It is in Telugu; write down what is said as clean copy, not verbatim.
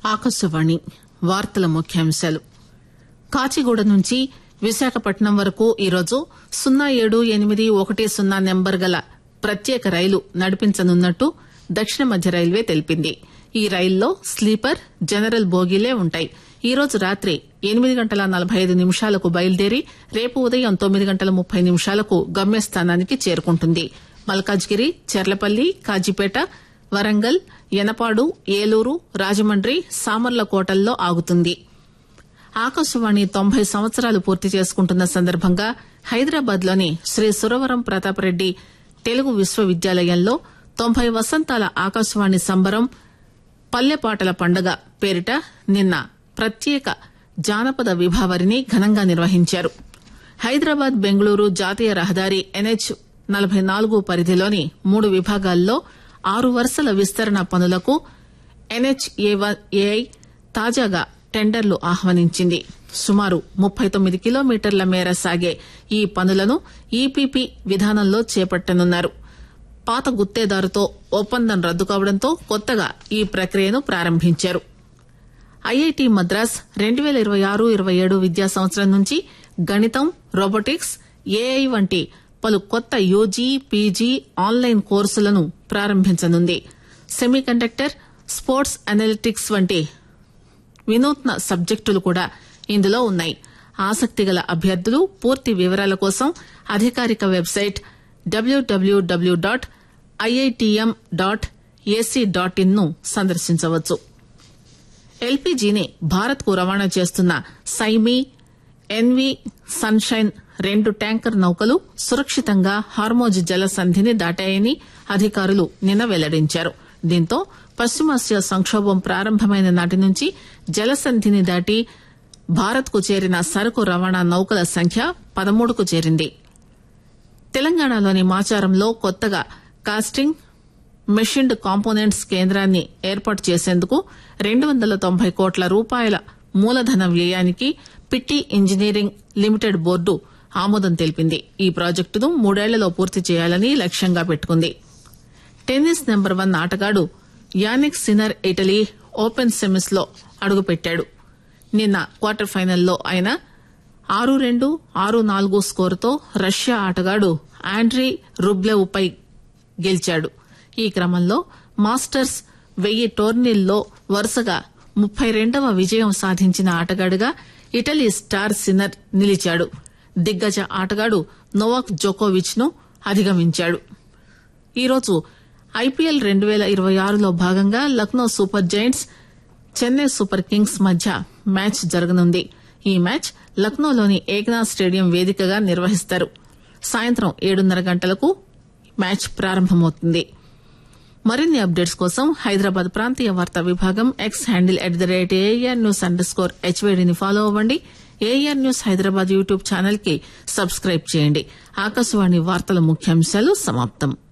ఆకాశవాణి వార్తల ముఖ్యాంశాలు. కాచిగూడ నుంచి విశాఖపట్నం వరకు ఈరోజు 07-810 నెంబర్ గల ప్రత్యేక రైలు నడిపించనున్నట్టు దక్షిణ మధ్య రైల్వే తెలిపింది. ఈ రైల్లో స్లీపర్, జనరల్ బోగీలే ఉంటాయి. ఈ రోజు రాత్రి 8:45 బయలుదేరి రేపు ఉదయం 9:30 గమ్యస్థానానికి చేరుకుంటుంది. మల్కాజ్గిరి, చెర్లపల్లి, కాజీపేట, వరంగల్, యనపాడు, ఏలూరు, రాజమండ్రి, సామర్లకోటల్లో ఆగుతుంది. ఆకాశవాణి 90 సంవత్సరాలు పూర్తి చేసుకుంటున్న సందర్భంగా హైదరాబాద్ లోని శ్రీ సురవరం ప్రతాపరెడ్డి తెలుగు విశ్వవిద్యాలయంలో 90 వసంతాల ఆకాశవాణి సంబరం పల్లెపాటల పండుగ పేరిట నిన్న ప్రత్యేక జానపద విభావరిని ఘనంగా నిర్వహించారు. హైదరాబాద్ బెంగళూరు జాతీయ రహదారి NH-44 పరిధిలోని 3 విభాగాల్లో 6 వరుసల విస్తరణ పనులకు NHAI తాజాగా టెండర్లు ఆహ్వానించింది. సుమారు 39 కిలోమీటర్ల మేర సాగే ఈ పనులను ఈపీపీ విధానంలో చేపట్టనున్నారు. పాత గుత్తేదారుతో ఒప్పందం రద్దు కావడంతో కొత్తగా ఈ ప్రక్రియను ప్రారంభించారు. ఐఐటి మద్రాస్ 2026-27 విద్యా సంవత్సరం నుంచి గణితం, రోబోటిక్స్, ఏఐ వంటి పలు కొత్త యూజీ, పీజీ ఆన్లైన్ కోర్సులను ప్రారంభించనుంది. సెమీకండక్టర్, స్పోర్ట్స్ అనలిటిక్స్ వంటి వినూత్న సబ్జెక్టులు కూడా ఇందులో ఉన్నాయి. ఆసక్తిగల అభ్యర్థులు పూర్తి వివరాల కోసం అధికారిక వెబ్సైట్ www.iitm.ac.in ను సందర్శించవచ్చు. ఎల్పీజీని భారత్ కు రవాణా చేస్తున్న సైమీ, ఎన్వీ, సన్షైన్ 2 ట్యాంకర్ నౌకలు సురక్షితంగా హార్మోజ్ జలసంధిని దాటాయని అధికారులు నిన్న వెల్లడించారు. దీంతో పశ్చిమాసియా సంక్షోభం ప్రారంభమైన నాటి నుంచి జలసంధిని దాటి భారత్ కు చేరిన సరకు రవాణా నౌకల సంఖ్య 13కు చేరింది. తెలంగాణలోని మాచారంలో కొత్తగా కాస్టింగ్, మెషిన్డ్ కాంపోనెంట్స్ కేంద్రాన్ని ఏర్పాటు చేసేందుకు 290 కోట్ల రూపాయల మూలధన వ్యయానికి పిట్టి ఇంజనీరింగ్ లిమిటెడ్ బోర్డు ఆమోదం తెలిపింది. ఈ ప్రాజెక్టును 3 ఏళ్లలో పూర్తి చేయాలని లక్ష్యంగా పెట్టుకుంది. టెన్నిస్ నెంబర్ 1 ఆటగాడు Jannik sinner Italy open semis లో అడుగుపెట్టాడు. నిన్న క్వార్టర్ ఫైనల్లో ఆయన 6-2, 6-4 స్కోరుతో రష్యా ఆటగాడు ఆండ్రీ రుబ్లెవ్ పై గెలిచాడు. ఈ క్రమంలో మాస్టర్స్ 1000 టోర్నీల్లో వరుసగా 32వ విజయం సాధించిన ఆటగాడుగా ఇటలీ స్టార్ సిన్నర్ నిలిచాడు. దిగ్గజ ఆటగాడు నోవాక్ జోకోవిచ్ ను అధిగమించాడు. ఈరోజు ఐపీఎల్ 2026లో భాగంగా Lucknow super Giants, Chennai super Kings మధ్య మ్యాచ్ జరగనుంది. ఈ మ్యాచ్ లక్నోలోని ఏక్నాథ్ స్టేడియం వేదికగా నిర్వహిస్తారు. సాయంత్రం 7:30 గంటలకు మ్యాచ్ ప్రారంభమవుతుంది. మరిన్ని అప్డేట్స్ కోసం హైదరాబాద్ ప్రాంతీయ వార్తా విభాగం ఎక్స్ హ్యాండిల్ @ARNews_HYDని ఫాలో అవ్వండి. AR news Hyderabad YouTube channel కి సబ్స్క్రైబ్ చేయండి. ఆకాశవాణి వార్తల ముఖ్యాంశాలు సమాప్తం.